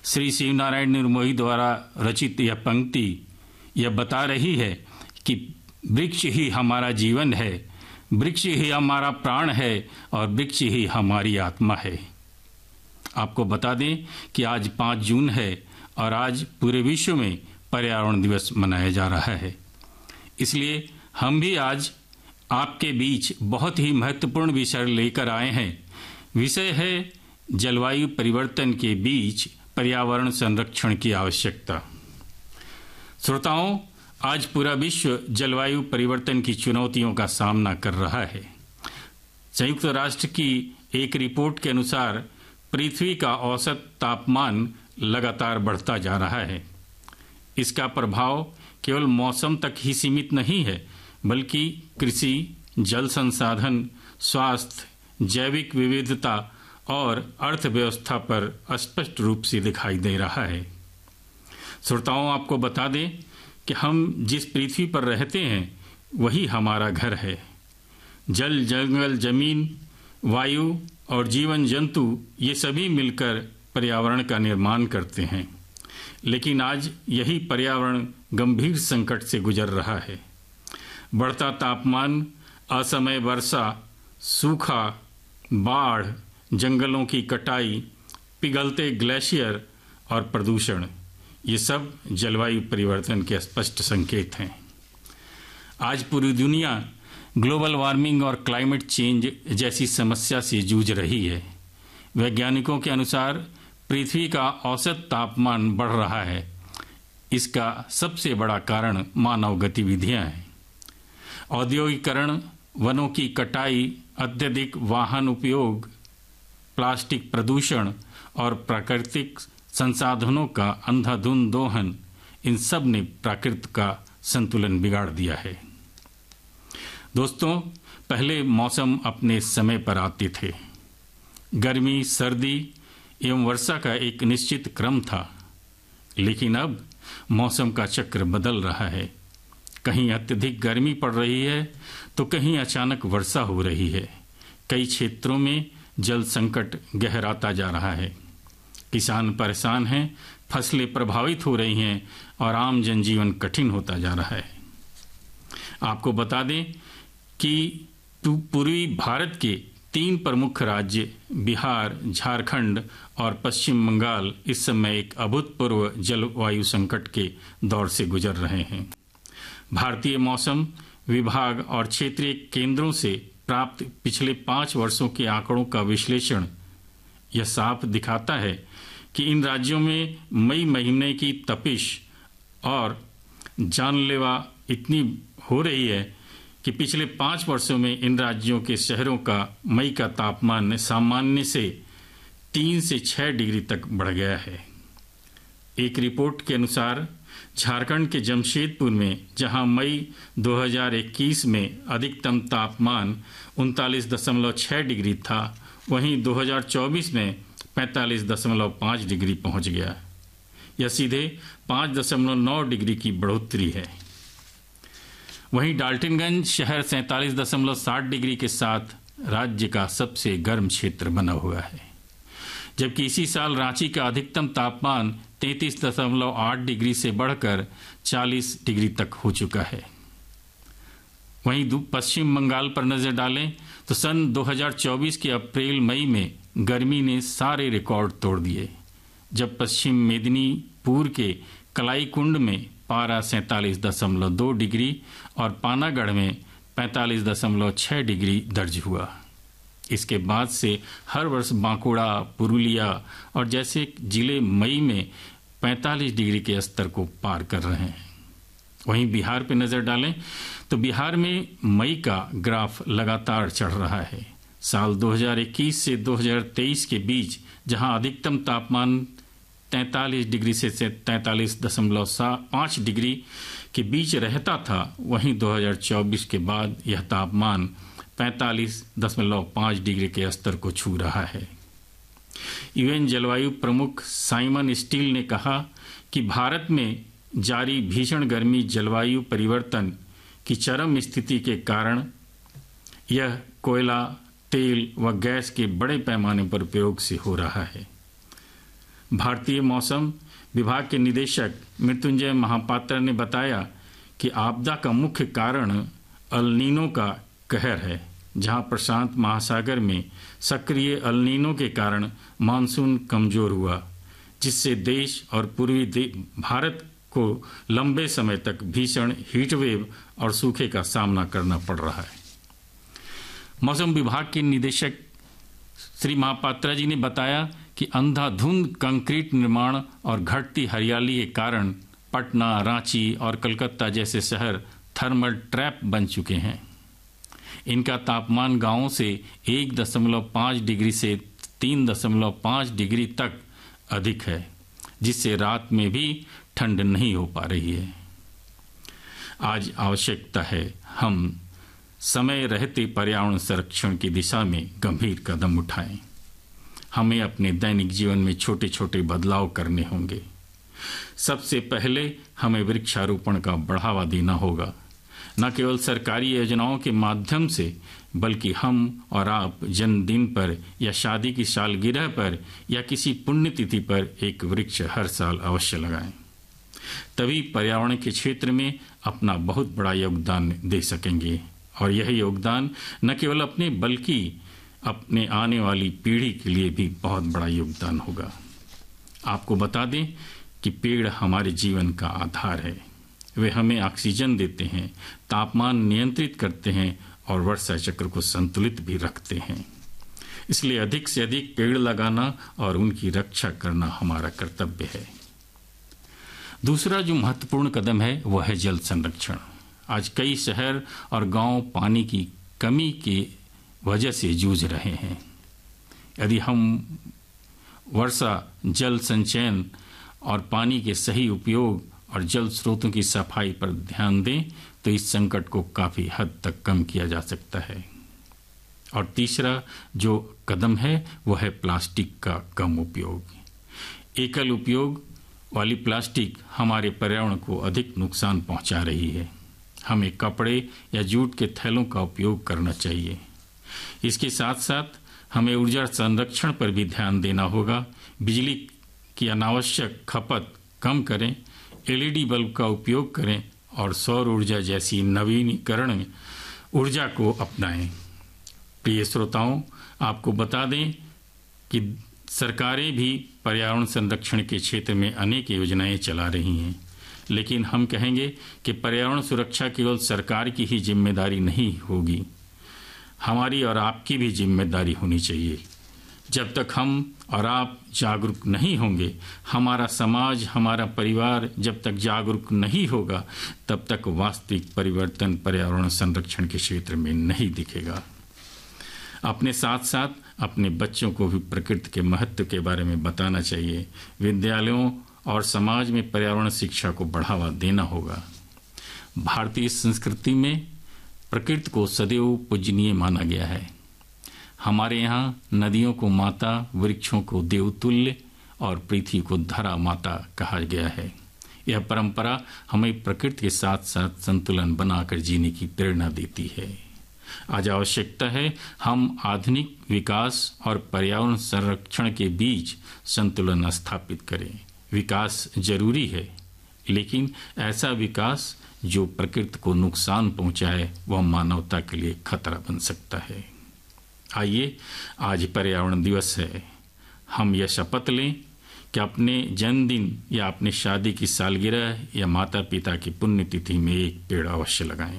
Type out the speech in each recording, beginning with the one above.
श्री शिवनारायण निर्मोही द्वारा रचित यह पंक्ति यह बता रही है कि वृक्ष ही हमारा जीवन है, वृक्ष ही हमारा प्राण है और वृक्ष ही हमारी आत्मा है। आपको बता दें कि आज 5 जून है और आज पूरे विश्व में पर्यावरण दिवस मनाया जा रहा है। इसलिए हम भी आज आपके बीच बहुत ही महत्वपूर्ण विषय लेकर आए हैं। विषय है जलवायु परिवर्तन के बीच पर्यावरण संरक्षण की आवश्यकता। श्रोताओं, आज पूरा विश्व जलवायु परिवर्तन की चुनौतियों का सामना कर रहा है। संयुक्त राष्ट्र की एक रिपोर्ट के अनुसार पृथ्वी का औसत तापमान लगातार बढ़ता जा रहा है। इसका प्रभाव केवल मौसम तक ही सीमित नहीं है, बल्कि कृषि, जल संसाधन, स्वास्थ्य, जैविक विविधता और अर्थव्यवस्था पर स्पष्ट रूप से दिखाई दे रहा है। श्रोताओं, आपको बता दें कि हम जिस पृथ्वी पर रहते हैं वही हमारा घर है। जल, जंगल, जमीन, वायु और जीवन जंतु ये सभी मिलकर पर्यावरण का निर्माण करते हैं। लेकिन आज यही पर्यावरण गंभीर संकट से गुजर रहा है। बढ़ता तापमान, असमय वर्षा, सूखा, बाढ़, जंगलों की कटाई, पिघलते ग्लेशियर और प्रदूषण, ये सब जलवायु परिवर्तन के स्पष्ट संकेत हैं। आज पूरी दुनिया ग्लोबल वार्मिंग और क्लाइमेट चेंज जैसी समस्या से जूझ रही है। वैज्ञानिकों के अनुसार पृथ्वी का औसत तापमान बढ़ रहा है। इसका सबसे बड़ा कारण मानव गतिविधियां हैं। औद्योगिकरण, वनों की कटाई, अत्यधिक वाहन उपयोग, प्लास्टिक प्रदूषण और प्राकृतिक संसाधनों का अंधाधुंध दोहन, इन सब ने प्रकृति का संतुलन बिगाड़ दिया है। दोस्तों, पहले मौसम अपने समय पर आते थे। गर्मी, सर्दी एवं वर्षा का एक निश्चित क्रम था। लेकिन अब मौसम का चक्र बदल रहा है। कहीं अत्यधिक गर्मी पड़ रही है तो कहीं अचानक वर्षा हो रही है। कई क्षेत्रों में जल संकट गहराता जा रहा है। किसान परेशान हैं, फसलें प्रभावित हो रही हैं और आम जनजीवन कठिन होता जा रहा है। आपको बता दें कि पूर्वी भारत के 3 प्रमुख राज्य बिहार, झारखंड और पश्चिम बंगाल इस समय एक अभूतपूर्व जलवायु संकट के दौर से गुजर रहे हैं। भारतीय मौसम विभाग और क्षेत्रीय केंद्रों से प्राप्त पिछले 5 वर्षों के आंकड़ों का विश्लेषण यह साफ दिखाता है कि इन राज्यों में मई महीने की तपिश और जानलेवा इतनी हो रही है कि पिछले 5 वर्षों में इन राज्यों के शहरों का मई का तापमान सामान्य से 3 से 6 डिग्री तक बढ़ गया है। एक रिपोर्ट के अनुसार झारखंड के जमशेदपुर में, जहां मई 2021 में अधिकतम तापमान 39.6 डिग्री था, वहीं 2024 में 45.5 डिग्री पहुंच गया। यह सीधे 5.9 डिग्री की बढ़ोतरी है। वहीं डाल्टनगंज शहर 47.7 डिग्री के साथ राज्य का सबसे गर्म क्षेत्र बना हुआ है, जबकि इसी साल रांची का अधिकतम तापमान 33.8 डिग्री से बढ़कर 40 डिग्री तक हो चुका है। वहीं पश्चिम बंगाल पर नजर डालें तो सन 2024 के अप्रैल मई में गर्मी ने सारे रिकॉर्ड तोड़ दिए, जब पश्चिम मेदिनीपुर के कलाई कुंड में पारा 47.2 डिग्री और पानागढ़ में 45.6 डिग्री दर्ज हुआ। इसके बाद से हर वर्ष बांकुड़ा, पुरुलिया और जैसे जिले मई में 45 डिग्री के स्तर को पार कर रहे हैं। वहीं बिहार पर नजर डालें तो बिहार में मई का ग्राफ लगातार चढ़ रहा है। साल 2021 से 2023 के बीच जहां अधिकतम तापमान 43 डिग्री से 43.5 डिग्री के बीच रहता था, वहीं 2024 के बाद यह तापमान 45.5 डिग्री के स्तर को छू रहा है। यूएन जलवायु प्रमुख साइमन स्टील ने कहा कि भारत में जारी भीषण गर्मी जलवायु परिवर्तन की चरम स्थिति के कारण यह कोयला, तेल व गैस के बड़े पैमाने पर उपयोग से हो रहा है। भारतीय मौसम विभाग के निदेशक मृत्युंजय महापात्र ने बताया कि आपदा का मुख्य कारण अल नीनो का कहर है, जहां प्रशांत महासागर में सक्रिय अल नीनो के कारण मानसून कमजोर हुआ, जिससे देश और पूर्वी भारत को लंबे समय तक भीषण हीटवेव और सूखे का सामना करना पड़ रहा है। मौसम विभाग के निदेशक श्री महापात्रा जी ने बताया कि अंधाधुंध कंक्रीट निर्माण और घटती हरियाली के कारण पटना, रांची और कलकत्ता जैसे शहर थर्मल ट्रैप बन चुके हैं। इनका तापमान गांवों से 1.5 डिग्री से 3.5 डिग्री तक अधिक है, जिससे रात में भी ठंड नहीं हो पा रही है। आज आवश्यकता है हम समय रहते पर्यावरण संरक्षण की दिशा में गंभीर कदम उठाएं। हमें अपने दैनिक जीवन में छोटे छोटे बदलाव करने होंगे। सबसे पहले हमें वृक्षारोपण का बढ़ावा देना होगा, न केवल सरकारी योजनाओं के माध्यम से, बल्कि हम और आप जन्मदिन पर या शादी की सालगिरह पर या किसी पुण्यतिथि पर एक वृक्ष हर साल अवश्य लगाएं। तभी पर्यावरण के क्षेत्र में अपना बहुत बड़ा योगदान दे सकेंगे, और यह योगदान न केवल अपने बल्कि अपने आने वाली पीढ़ी के लिए भी बहुत बड़ा योगदान होगा। आपको बता दें कि पेड़ हमारे जीवन का आधार है। वे हमें ऑक्सीजन देते हैं, तापमान नियंत्रित करते हैं और वर्षा चक्र को संतुलित भी रखते हैं। इसलिए अधिक से अधिक पेड़ लगाना और उनकी रक्षा करना हमारा कर्तव्य है। दूसरा जो महत्वपूर्ण कदम है वह है जल संरक्षण। आज कई शहर और गांव पानी की कमी की वजह से जूझ रहे हैं। यदि हम वर्षा जल संचयन और पानी के सही उपयोग और जल स्रोतों की सफाई पर ध्यान दें तो इस संकट को काफी हद तक कम किया जा सकता है। और तीसरा जो कदम है वह है प्लास्टिक का कम उपयोग। एकल उपयोग वाली प्लास्टिक हमारे पर्यावरण को अधिक नुकसान पहुंचा रही है। हमें कपड़े या जूट के थैलों का उपयोग करना चाहिए। इसके साथ साथ हमें ऊर्जा संरक्षण पर भी ध्यान देना होगा। बिजली की अनावश्यक खपत कम करें, एलईडी बल्ब का उपयोग करें और सौर ऊर्जा जैसी नवीनीकरण ऊर्जा को अपनाएं। प्रिय श्रोताओं, आपको बता दें कि सरकारें भी पर्यावरण संरक्षण के क्षेत्र में अनेक योजनाएं चला रही हैं, लेकिन हम कहेंगे कि पर्यावरण सुरक्षा केवल सरकार की ही जिम्मेदारी नहीं होगी, हमारी और आपकी भी जिम्मेदारी होनी चाहिए। जब तक हम और आप जागरूक नहीं होंगे, हमारा समाज, हमारा परिवार जब तक जागरूक नहीं होगा, तब तक वास्तविक परिवर्तन पर्यावरण संरक्षण के क्षेत्र में नहीं दिखेगा। अपने साथ साथ अपने बच्चों को भी प्रकृति के महत्व के बारे में बताना चाहिए। विद्यालयों और समाज में पर्यावरण शिक्षा को बढ़ावा देना होगा। भारतीय संस्कृति में प्रकृति को सदैव पूजनीय माना गया है। हमारे यहाँ नदियों को माता, वृक्षों को देवतुल्य और पृथ्वी को धरा माता कहा गया है। यह परंपरा हमें प्रकृति के साथ साथ संतुलन बनाकर जीने की प्रेरणा देती है। आज आवश्यकता है हम आधुनिक विकास और पर्यावरण संरक्षण के बीच संतुलन स्थापित करें। विकास जरूरी है, लेकिन ऐसा विकास जो प्रकृति को नुकसान पहुंचाए वह मानवता के लिए खतरा बन सकता है। आइए, आज पर्यावरण दिवस है। हम यह शपथ लें कि अपने जन्मदिन या अपने शादी की सालगिरह या माता पिता की पुण्यतिथि में एक पेड़ अवश्य लगाएं।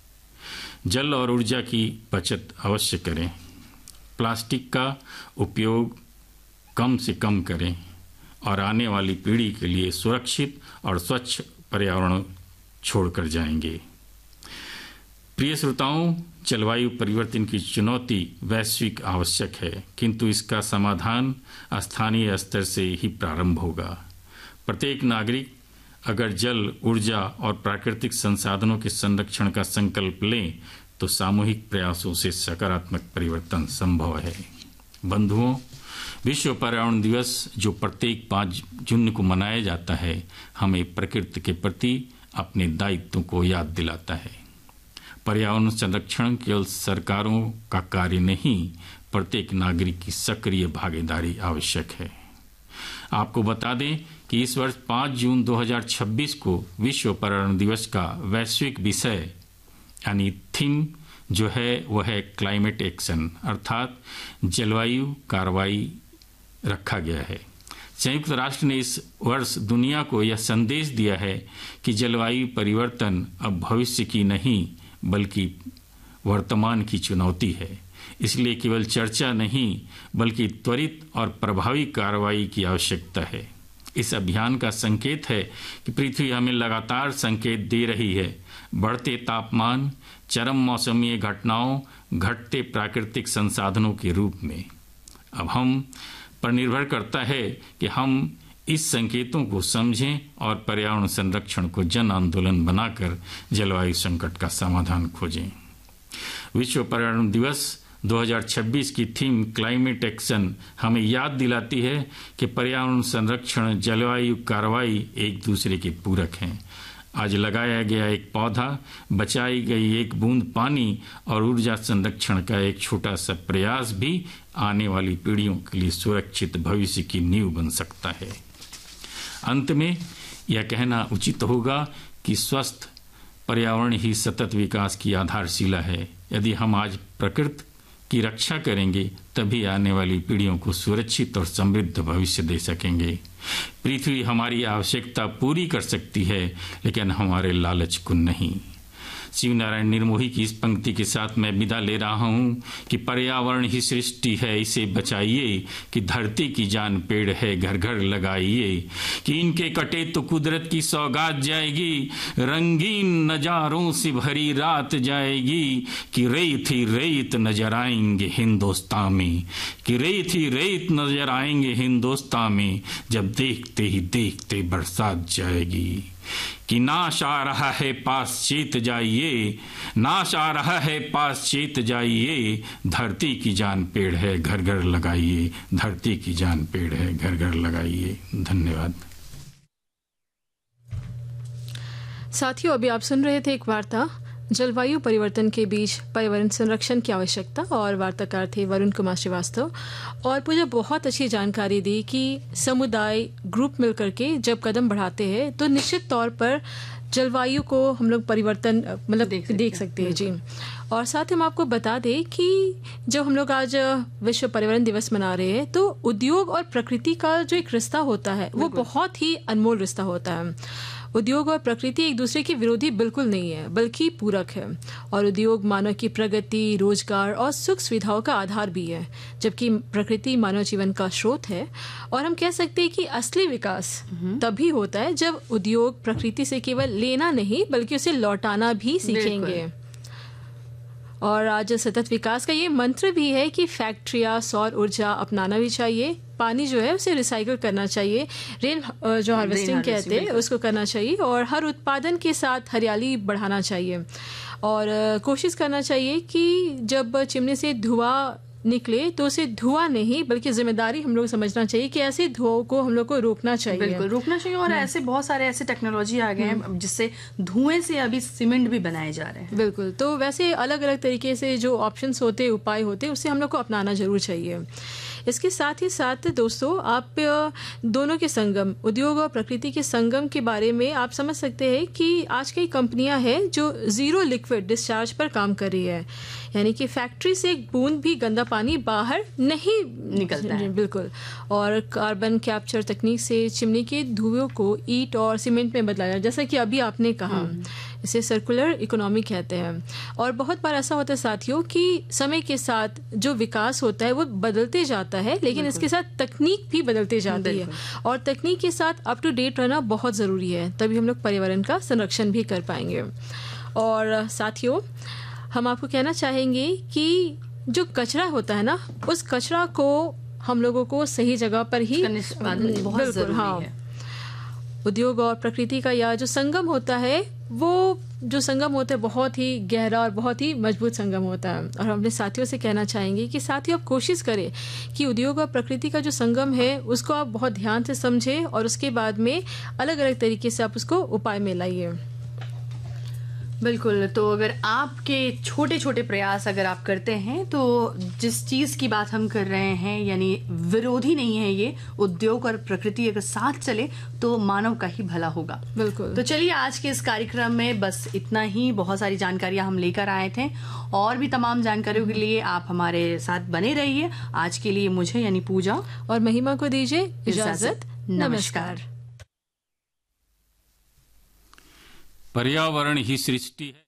जल और ऊर्जा की बचत अवश्य करें। प्लास्टिक का उपयोग कम से कम करें और आने वाली पीढ़ी के लिए सुरक्षित और स्वच्छ पर्यावरण छोड़कर जाएंगे। प्रिय श्रोताओं, जलवायु परिवर्तन की चुनौती वैश्विक आवश्यक है, किंतु इसका समाधान स्थानीय स्तर से ही प्रारंभ होगा। प्रत्येक नागरिक अगर जल, ऊर्जा और प्राकृतिक संसाधनों के संरक्षण का संकल्प लें तो सामूहिक प्रयासों से सकारात्मक परिवर्तन संभव है। बंधुओं, विश्व पर्यावरण दिवस जो प्रत्येक 5 जून को मनाया जाता है, हमें प्रकृति के प्रति अपने दायित्वों को याद दिलाता है। पर्यावरण संरक्षण केवल सरकारों का कार्य नहीं, प्रत्येक नागरिक की सक्रिय भागीदारी आवश्यक है। आपको बता दें कि इस वर्ष 5 जून 2026 को विश्व पर्यावरण दिवस का वैश्विक विषय यानी थीम जो है वह है क्लाइमेट एक्शन, अर्थात जलवायु कार्रवाई रखा गया है। संयुक्त राष्ट्र ने इस वर्ष दुनिया को यह संदेश दिया है कि जलवायु परिवर्तन अब भविष्य की नहीं बल्कि वर्तमान की चुनौती है। इसलिए केवल चर्चा नहीं बल्कि त्वरित और प्रभावी कार्रवाई की आवश्यकता है। इस अभियान का संकेत है कि पृथ्वी हमें लगातार संकेत दे रही है। बढ़ते तापमान, चरम मौसमी घटनाओं, घटते प्राकृतिक संसाधनों के रूप में अब हम पर निर्भर करता है कि हम इस संकेतों को समझें और पर्यावरण संरक्षण को जन आंदोलन बनाकर जलवायु संकट का समाधान खोजें। विश्व पर्यावरण दिवस 2026 की थीम क्लाइमेट एक्शन हमें याद दिलाती है कि पर्यावरण संरक्षण, जलवायु कार्रवाई एक दूसरे के पूरक हैं। आज लगाया गया एक पौधा, बचाई गई एक बूंद पानी और ऊर्जा संरक्षण का एक छोटा सा प्रयास भी आने वाली पीढ़ियों के लिए सुरक्षित भविष्य की नींव बन सकता है। अंत में यह कहना उचित होगा कि स्वस्थ पर्यावरण ही सतत विकास की आधारशिला है। यदि हम आज प्रकृति की रक्षा करेंगे तभी आने वाली पीढ़ियों को सुरक्षित और समृद्ध भविष्य दे सकेंगे। पृथ्वी हमारी आवश्यकता पूरी कर सकती है लेकिन हमारे लालच को नहीं। शिवनारायण निर्मोही की इस पंक्ति के साथ मैं विदा ले रहा हूँ कि पर्यावरण ही सृष्टि है, इसे बचाइए, कि धरती की जान पेड़ है, घर घर लगाइए, कि इनके कटे तो कुदरत की सौगात जाएगी, रंगीन नजारों से भरी रात जाएगी, कि रेत ही रेत नजर आएंगे हिंदुस्तान में, कि रेत ही रेत नजर आएंगे हिंदुस्तान में, जब देखते ही देखते बरसात जाएगी। कि नाश आ रहा है पास चेत जाइए, नाश आ रहा है पास चेत जाइए, धरती की जान पेड़ है घर घर लगाइए, धरती की जान पेड़ है घर घर लगाइए। धन्यवाद। साथियों, अभी आप सुन रहे थे एक वार्ता जलवायु परिवर्तन के बीच पर्यावरण संरक्षण की आवश्यकता, और वार्ताकार थे वरुण कुमार श्रीवास्तव। और मुझे बहुत अच्छी जानकारी दी कि समुदाय ग्रुप मिलकर के जब कदम बढ़ाते हैं तो निश्चित तौर पर जलवायु को हम लोग परिवर्तन मतलब देख सकते हैं जी। और साथ ही हम आपको बता दें कि जब हम लोग आज विश्व पर्यावरण दिवस मना रहे हैं तो उद्योग और प्रकृति का जो एक रिश्ता होता है वो बहुत ही अनमोल रिश्ता होता है। उद्योग और प्रकृति एक दूसरे के विरोधी बिल्कुल नहीं है बल्कि पूरक है, और उद्योग मानव की प्रगति, रोजगार और सुख सुविधाओं का आधार भी है, जबकि प्रकृति मानव जीवन का स्रोत है। और हम कह सकते हैं कि असली विकास तभी होता है जब उद्योग प्रकृति से केवल लेना नहीं बल्कि उसे लौटाना भी सीखेंगे। और आज सतत विकास का ये मंत्र भी है कि फैक्ट्रियाँ सौर ऊर्जा अपनाना भी चाहिए, पानी जो है उसे रिसाइकिल करना चाहिए, रेन जो हार्वेस्टिंग कहते हैं उसको करना चाहिए, और हर उत्पादन के साथ हरियाली बढ़ाना चाहिए। और कोशिश करना चाहिए कि जब चिमनी से धुआं निकले तो उसे धुआं नहीं बल्कि जिम्मेदारी हम लोग समझना चाहिए कि ऐसे धुआं को हम लोग को रोकना चाहिए। बिल्कुल रोकना चाहिए। और ऐसे बहुत सारे ऐसे टेक्नोलॉजी आ गए हैं जिससे धुएं से अभी सीमेंट भी बनाए जा रहे हैं। बिल्कुल, तो वैसे अलग अलग तरीके से जो ऑप्शंस होते, उपाय होते, उसे हम लोग को अपनाना जरूर चाहिए। इसके साथ ही साथ दोस्तों, आप दोनों के संगम, उद्योग और प्रकृति के संगम के बारे में आप समझ सकते हैं कि आज कई कंपनियां हैं जो जीरो लिक्विड डिस्चार्ज पर काम कर रही है, यानी कि फैक्ट्री से एक बूंद भी गंदा पानी बाहर नहीं निकलता है। बिल्कुल। और कार्बन कैप्चर तकनीक से चिमनी के धुएं को ईंट और सीमेंट में बदलाया, जैसा कि अभी आपने कहा, इसे सर्कुलर इकोनॉमी कहते हैं। और बहुत बार ऐसा होता है साथियों कि समय के साथ जो विकास होता है वो बदलते जाता है, लेकिन इसके साथ तकनीक भी बदलते जाती है, और तकनीक के साथ अप टू डेट रहना बहुत ज़रूरी है, तभी हम लोग पर्यावरण का संरक्षण भी कर पाएंगे। और साथियों, हम आपको कहना चाहेंगे कि जो कचरा होता है ना, उस कचरा को हम लोगों को सही जगह पर ही बहुत जरूरी है। उद्योग और प्रकृति का यह जो संगम होता है, वो जो संगम होता है बहुत ही गहरा और बहुत ही मजबूत संगम होता है। और हम अपने साथियों से कहना चाहेंगे कि साथियों, आप कोशिश करें कि उद्योग और प्रकृति का जो संगम है उसको आप बहुत ध्यान से समझें, और उसके बाद में अलग अलग तरीके से आप उसको उपाय में लाइए। बिल्कुल। तो अगर आपके छोटे छोटे प्रयास अगर आप करते हैं तो जिस चीज की बात हम कर रहे हैं यानी विरोधी नहीं है ये, उद्योग और प्रकृति अगर साथ चले तो मानव का ही भला होगा। बिल्कुल। तो चलिए आज के इस कार्यक्रम में बस इतना ही। बहुत सारी जानकारियां हम लेकर आए थे और भी तमाम जानकारियों के लिए आप हमारे साथ बने रहिए। आज के लिए मुझे यानी पूजा और महिमा को दीजिए इजाजत। नमस्कार। पर्यावरण ही सृष्टि है।